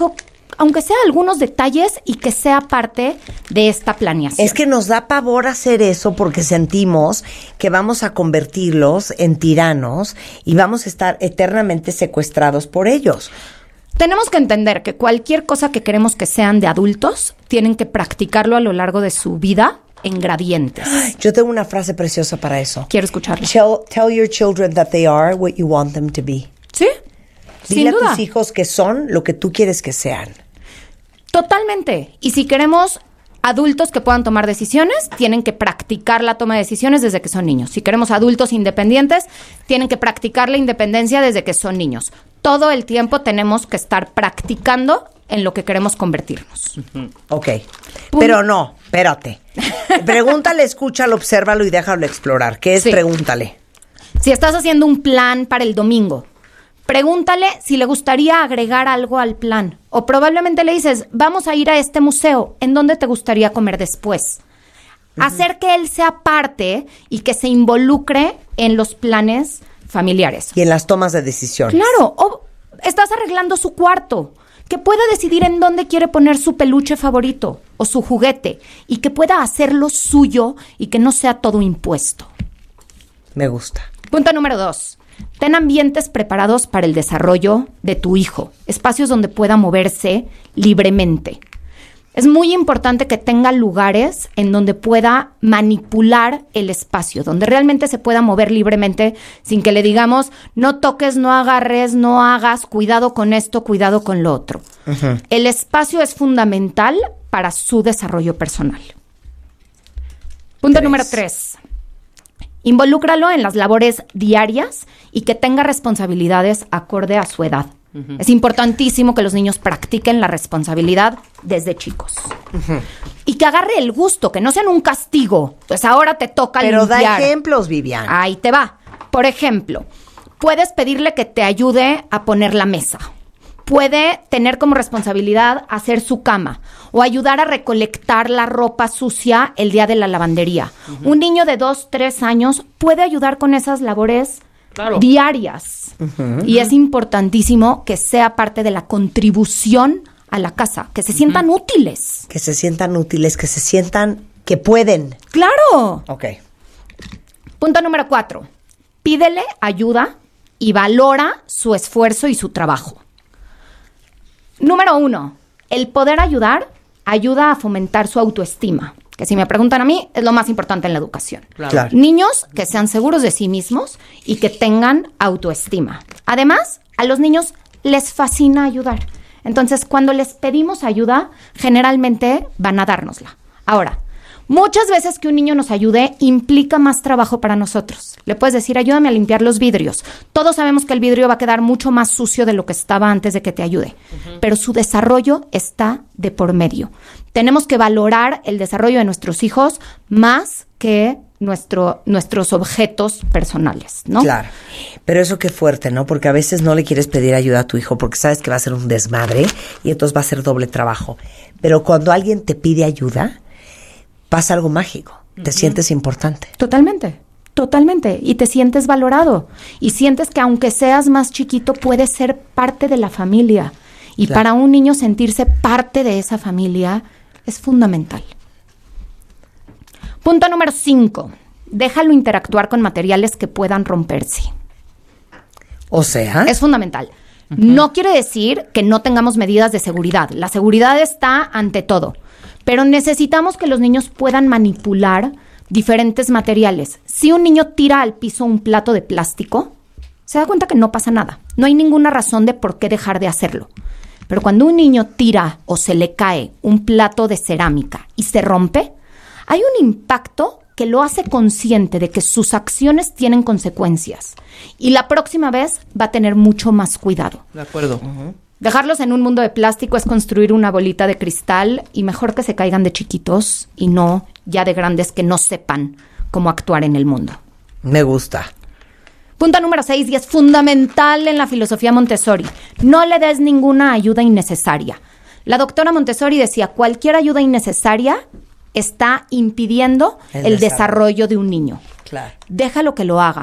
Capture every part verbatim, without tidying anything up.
hijo, aunque sea algunos detalles y que sea parte de esta planeación. Es que nos da pavor hacer eso porque sentimos que vamos a convertirlos en tiranos y vamos a estar eternamente secuestrados por ellos. Tenemos que entender que cualquier cosa que queremos que sean de adultos, tienen que practicarlo a lo largo de su vida en gradientes. Yo tengo una frase preciosa para eso. Quiero escucharla. Tell, tell your children that they are what you want them to be. Sí, Dile sin duda. a tus hijos que son lo que tú quieres que sean. Totalmente. Y si queremos adultos que puedan tomar decisiones, tienen que practicar la toma de decisiones desde que son niños. Si queremos adultos independientes, tienen que practicar la independencia desde que son niños. Todo el tiempo tenemos que estar practicando en lo que queremos convertirnos. Ok, pero no, espérate. Pregúntale, escúchalo, obsérvalo y déjalo explorar. ¿Qué es Sí. pregúntale? Si estás haciendo un plan para el domingo, pregúntale si le gustaría agregar algo al plan. O probablemente le dices, vamos a ir a este museo, ¿en dónde te gustaría comer después? Uh-huh. Hacer que él sea parte y que se involucre en los planes familiares. Y en las tomas de decisiones. Claro, o estás arreglando su cuarto, que pueda decidir en dónde quiere poner su peluche favorito o su juguete y que pueda hacerlo suyo y que no sea todo impuesto. Me gusta. Punto número dos. Ten ambientes preparados para el desarrollo de tu hijo, espacios donde pueda moverse libremente. Es muy importante que tenga lugares en donde pueda manipular el espacio, donde realmente se pueda mover libremente sin que le digamos, no toques, no agarres, no hagas, cuidado con esto, cuidado con lo otro. Uh-huh. El espacio es fundamental para su desarrollo personal. Punto tres. Número tres. Involúcralo en las labores diarias y que tenga responsabilidades acorde a su edad. Uh-huh. Es importantísimo que los niños practiquen la responsabilidad desde chicos. Uh-huh. Y que agarre el gusto, que no sean un castigo. Pues ahora te toca Pero limpiar. da ejemplos, Vivian. Ahí te va. Por ejemplo, puedes pedirle que te ayude a poner la mesa. Puede tener como responsabilidad hacer su cama o ayudar a recolectar la ropa sucia el día de la lavandería. Uh-huh. Un niño de dos, tres años puede ayudar con esas labores claro. diarias. Uh-huh. Y es importantísimo que sea parte de la contribución a la casa, que se sientan uh-huh. útiles. Que se sientan útiles, que se sientan que pueden. ¡Claro! Ok. Punto número cuatro. Pídele ayuda y valora su esfuerzo y su trabajo. Número uno, el poder ayudar ayuda a fomentar su autoestima, que si me preguntan a mí, es lo más importante en la educación. Claro. Claro. Niños que sean seguros de sí mismos y que tengan autoestima. Además, a los niños les fascina ayudar. Entonces, cuando les pedimos ayuda, generalmente van a dárnosla. Ahora, muchas veces que un niño nos ayude implica más trabajo para nosotros. Le puedes decir, ayúdame a limpiar los vidrios. Todos sabemos que el vidrio va a quedar mucho más sucio de lo que estaba antes de que te ayude. Uh-huh. Pero su desarrollo está de por medio. Tenemos que valorar el desarrollo de nuestros hijos más que nuestro, nuestros objetos personales, ¿no? Claro. Pero eso qué fuerte, ¿no? Porque a veces no le quieres pedir ayuda a tu hijo porque sabes que va a ser un desmadre y entonces va a ser doble trabajo. Pero cuando alguien te pide ayuda, pasa algo mágico. Te uh-huh. sientes importante. Totalmente, totalmente. Y te sientes valorado. Y sientes que aunque seas más chiquito, puedes ser parte de la familia. Y claro. para un niño sentirse parte de esa familia es fundamental. Punto número cinco. Déjalo interactuar con materiales que puedan romperse. O sea... Es fundamental. Uh-huh. No quiere decir que no tengamos medidas de seguridad. La seguridad está ante todo. Pero necesitamos que los niños puedan manipular diferentes materiales. Si un niño tira al piso un plato de plástico, se da cuenta que no pasa nada. No hay ninguna razón de por qué dejar de hacerlo. Pero cuando un niño tira o se le cae un plato de cerámica y se rompe, hay un impacto que lo hace consciente de que sus acciones tienen consecuencias. Y la próxima vez va a tener mucho más cuidado. De acuerdo. Uh-huh. Dejarlos en un mundo de plástico es construir una bolita de cristal y mejor que se caigan de chiquitos y no ya de grandes que no sepan cómo actuar en el mundo. Me gusta. Punto número seis, y es fundamental en la filosofía Montessori. No le des ninguna ayuda innecesaria. La doctora Montessori decía, cualquier ayuda innecesaria está impidiendo el, el desarrollo. desarrollo de un niño. Claro. Déjalo que lo haga.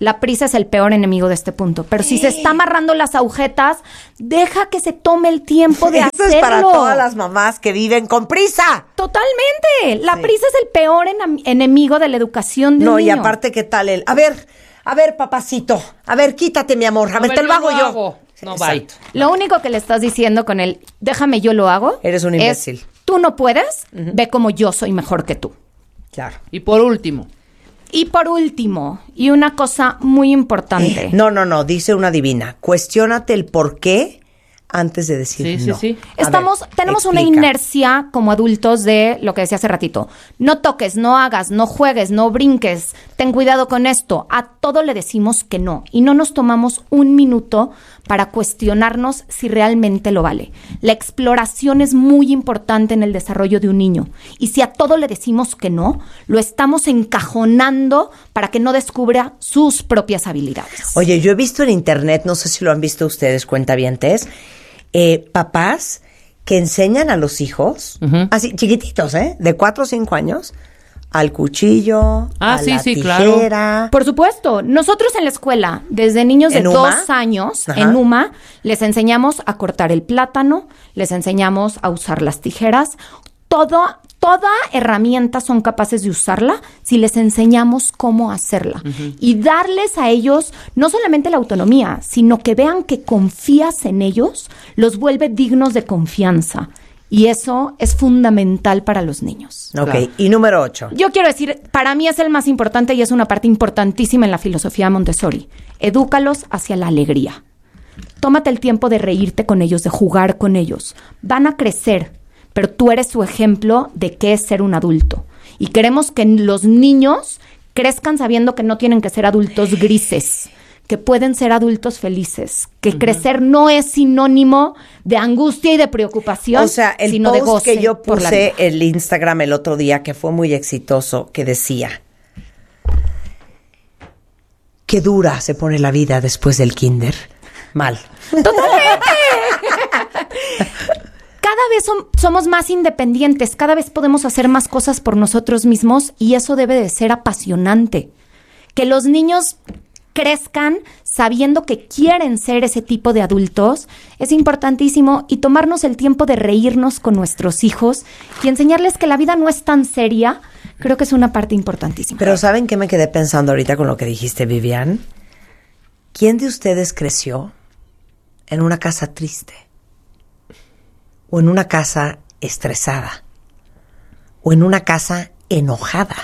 La prisa es el peor enemigo de este punto. Pero si se está amarrando las agujetas, deja que se tome el tiempo de Eso hacerlo. es para todas las mamás que viven con prisa. Totalmente. La Sí. prisa es el peor en- enemigo de la educación de No, un y niño. aparte, ¿qué tal el? A ver, a ver, papacito. A ver, quítate, mi amor. A, ver, te lo hago yo. hago. No, bye. Exacto. Lo único que le estás diciendo con el déjame yo lo hago. Eres un es, imbécil. tú no puedes, ve como yo soy mejor que tú. Claro. Y por último, Y por último, y una cosa muy importante. No, no, no, dice una divina. Cuestiónate el por qué antes de decir Sí, sí, no. sí. A Estamos, ver, tenemos una explica. inercia como adultos de lo que decía hace ratito. No toques, no hagas, no juegues, no brinques, ten cuidado con esto. A todo le decimos que no y no nos tomamos un minuto para cuestionarnos si realmente lo vale. La exploración es muy importante en el desarrollo de un niño y si a todo le decimos que no, lo estamos encajonando para que no descubra sus propias habilidades. Oye, yo he visto en internet, no sé si lo han visto ustedes, cuentavientes, eh, papás que enseñan a los hijos, Ujú. así chiquititos, ¿eh? De cuatro o cinco años, al cuchillo, Ah, a sí, la sí, claro. tijera. Por supuesto, nosotros en la escuela, desde niños de ¿En U M A? dos años, Ajá. en U M A, les enseñamos a cortar el plátano, les enseñamos a usar las tijeras. Todo, toda herramienta son capaces de usarla si les enseñamos cómo hacerla. Y darles a ellos no solamente la autonomía, sino que vean que confías en ellos, los vuelve dignos de confianza. Y eso es fundamental para los niños. Ok, Claro. y número ocho. Yo quiero decir, para mí es el más importante y es una parte importantísima en la filosofía Montessori. Edúcalos hacia la alegría. Tómate el tiempo de reírte con ellos, de jugar con ellos. Van a crecer, pero tú eres su ejemplo de qué es ser un adulto. Y queremos que los niños crezcan sabiendo que no tienen que ser adultos grises, que pueden ser adultos felices, que crecer no es sinónimo de angustia y de preocupación, O sea, el sino de post goce que yo por la puse vida. en el Instagram el otro día, que fue muy exitoso, que decía, qué dura se pone la vida después del kinder. Mal. Cada vez som- somos más independientes, cada vez podemos hacer más cosas por nosotros mismos y eso debe de ser apasionante. Que los niños crezcan sabiendo que quieren ser ese tipo de adultos es importantísimo y tomarnos el tiempo de reírnos con nuestros hijos y enseñarles que la vida no es tan seria, creo que es una parte importantísima. Pero ¿saben qué me quedé pensando ahorita con lo que dijiste, Vivian? ¿Quién de ustedes creció en una casa triste? ¿O en una casa estresada? ¿O en una casa enojada?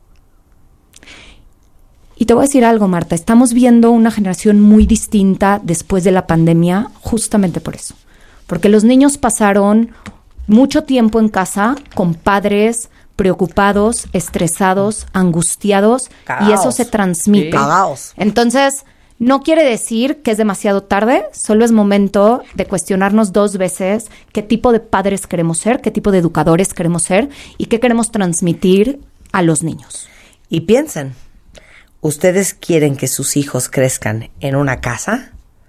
Y te voy a decir algo, Marta, estamos viendo una generación muy distinta después de la pandemia justamente por eso. Porque los niños pasaron mucho tiempo en casa con padres preocupados, estresados, angustiados, y Cagaos. eso se transmite. Sí. Cagaos. Entonces, no quiere decir que es demasiado tarde, solo es momento de cuestionarnos dos veces qué tipo de padres queremos ser, qué tipo de educadores queremos ser y qué queremos transmitir a los niños. Y piensen, ¿ustedes quieren que sus hijos crezcan en una casa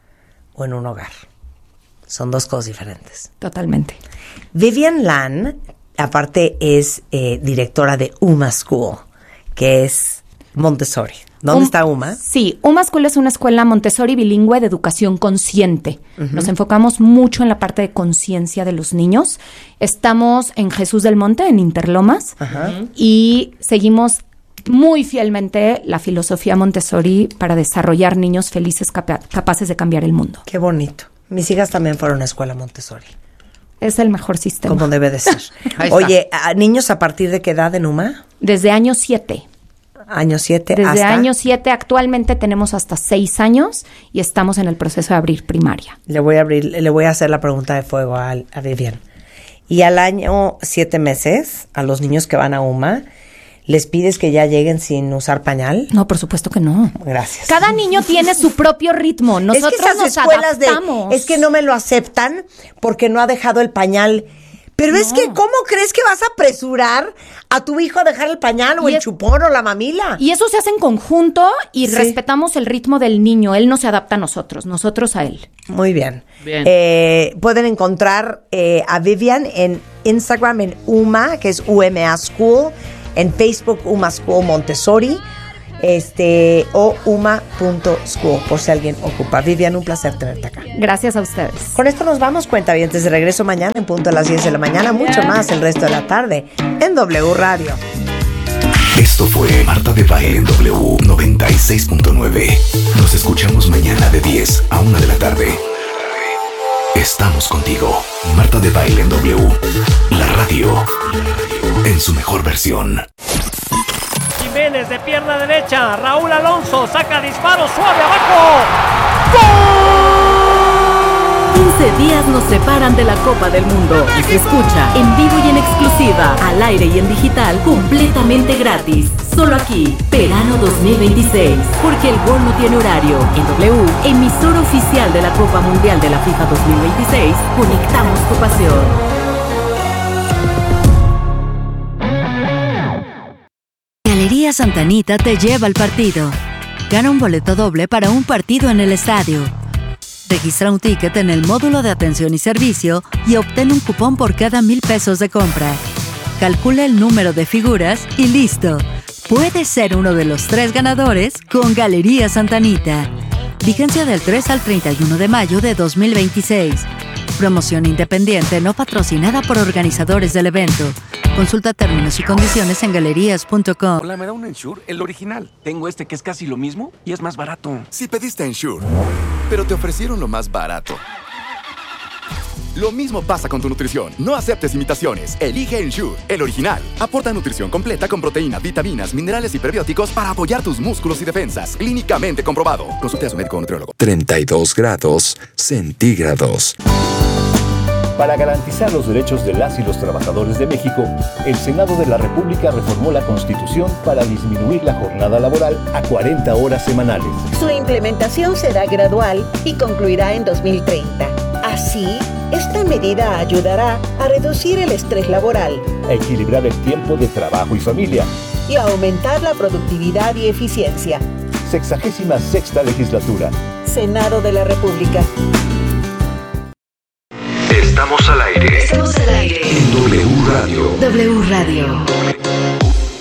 o en un hogar? Son dos cosas diferentes. Totalmente. Vivian Lan, aparte, es eh, directora de U M A School, que es Montessori. ¿Dónde Um, está U M A? Sí, U M A School es una escuela Montessori bilingüe de educación consciente. Nos enfocamos mucho en la parte de conciencia de los niños. Estamos en Jesús del Monte, en Interlomas, y seguimos muy fielmente la filosofía Montessori para desarrollar niños felices capa- capaces de cambiar el mundo. Qué bonito. Mis hijas también fueron a escuela Montessori, Es el mejor sistema. como debe de ser. Ahí está. Oye, ¿a niños a partir de qué edad en U M A? Desde año siete. Año siete Desde hasta... año siete actualmente tenemos hasta seis años y estamos en el proceso de abrir primaria. Le voy a abrir, le voy a hacer la pregunta de fuego a, a Vivian. Y al año siete meses, a los niños que van a U M A, ¿les pides que ya lleguen sin usar pañal? No, por supuesto que no. Gracias. Cada niño tiene su propio ritmo. Nosotros es que esas nos escuelas adaptamos. de, es que no me lo aceptan porque no ha dejado el pañal. Pero es que, ¿cómo crees que vas a apresurar a tu hijo a dejar el pañal o Y el es- chupón o la mamila? Y eso se hace en conjunto y Sí. respetamos el ritmo del niño. Él no se adapta a nosotros, nosotros a él. Muy bien. Bien. Eh, pueden encontrar eh, a Vivian en Instagram en U M A, que es U M A School, en Facebook U M A School Montessori. este, o uma punto school, por si alguien ocupa. Vivian, un placer tenerte acá. Gracias a ustedes. Con esto nos vamos, cuentavientes. De regreso mañana en punto a las diez de la mañana, mucho más el resto de la tarde en W Radio. Esto fue Marta de Baile en W noventa y seis punto nueve. Nos escuchamos mañana de diez a una de la tarde. Estamos contigo. Marta de Baile en W. La radio en su mejor versión. Jiménez de pierna derecha. Raúl Alonso saca disparo suave abajo. ¡Gol! quince días nos separan de la Copa del Mundo y se escucha en vivo y en exclusiva, al aire y en digital, completamente gratis. Solo aquí, verano dos mil veintiséis, porque el gol no tiene horario. En W, emisora oficial de la Copa Mundial de la FIFA dos mil veintiséis, conectamos tu pasión. Galería Santa Anita te lleva al partido. Gana un boleto doble para un partido en el estadio. Registra un ticket en el módulo de atención y servicio y obtén un cupón por cada mil pesos de compra. Calcula el número de figuras y listo. Puedes ser uno de los tres ganadores con Galería Santa Anita. Vigencia del tres al treinta y uno de mayo de dos mil veintiséis. Promoción independiente no patrocinada por organizadores del evento. Consulta términos y condiciones en galerías punto com. Hola, ¿me da un Ensure? El original. Tengo este que es casi lo mismo y es más barato. Si pediste Ensure, pero te ofrecieron lo más barato. Lo mismo pasa con tu nutrición. No aceptes imitaciones. Elige Ensure, el original. Aporta nutrición completa con proteína, vitaminas, minerales y prebióticos para apoyar tus músculos y defensas. Clínicamente comprobado. Consulte a su médico o nutriólogo. treinta y dos grados centígrados. Para garantizar los derechos de las y los trabajadores de México, el Senado de la República reformó la Constitución para disminuir la jornada laboral a cuarenta horas semanales. Su implementación será gradual y concluirá en dos mil treinta. Así, esta medida ayudará a reducir el estrés laboral, a equilibrar el tiempo de trabajo y familia y a aumentar la productividad y eficiencia. Sexagésima sexta legislatura. Senado de la República. Estamos al aire. Estamos al aire. En W Radio. W Radio.